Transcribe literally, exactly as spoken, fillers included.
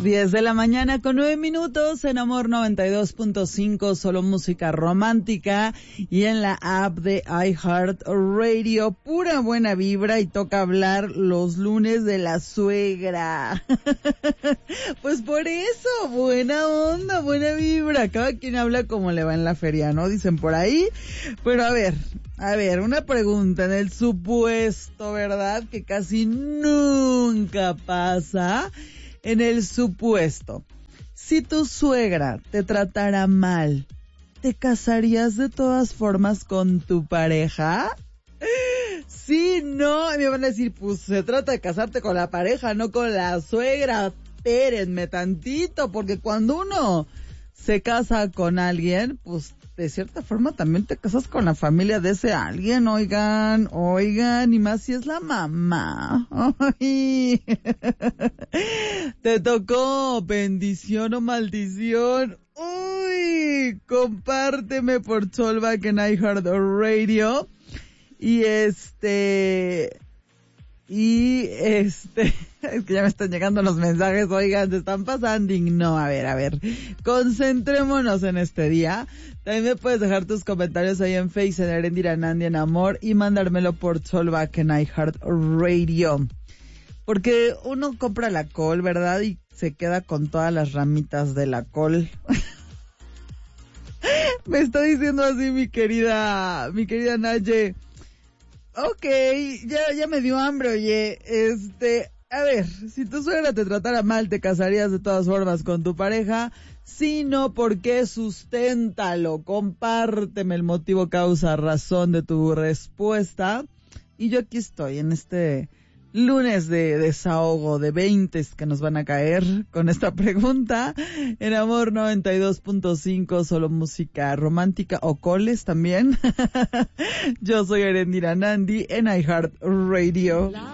diez de la mañana con nueve minutos en Amor noventa y dos punto cinco, solo música romántica, y en la app de iHeartRadio, pura buena vibra, y toca hablar los lunes de la suegra. Pues por eso, buena onda, buena vibra, cada quien habla como le va en la feria, ¿no? Dicen por ahí. Pero a ver, a ver, una pregunta, en el supuesto, ¿verdad? Que casi nunca pasa. En el supuesto, si tu suegra te tratara mal, ¿te casarías de todas formas con tu pareja? Sí, no, me van a decir, pues se trata de casarte con la pareja, no con la suegra. Espérenme tantito, porque cuando uno se casa con alguien, pues de cierta forma también te casas con la familia de ese alguien, oigan, oigan, y más si es la mamá. Ay. Te tocó bendición o maldición. Uy, compárteme por Cholback en iHeartRadio. Y este... Y este... Es que ya me están llegando los mensajes, oigan, se están pasando. No, a ver, a ver, concentrémonos en este día. También me puedes dejar tus comentarios ahí en Face, en Erendira Nandi en Amor, y mandármelo por Cholback en iHeartRadio. Porque uno compra la col, ¿verdad? Y se queda con todas las ramitas de la col. Me está diciendo así mi querida, mi querida Naye. Ok, ya, ya me dio hambre, oye, este... A ver, si tu suegra te tratara mal, ¿te casarías de todas formas con tu pareja? Si no, ¿por qué? Susténtalo, compárteme el motivo, causa, razón de tu respuesta. Y yo aquí estoy en este lunes de desahogo de veintes que nos van a caer con esta pregunta. En Amor noventa y dos punto cinco, solo música romántica, o coles también. Yo soy Erendira Nandi en iHeartRadio.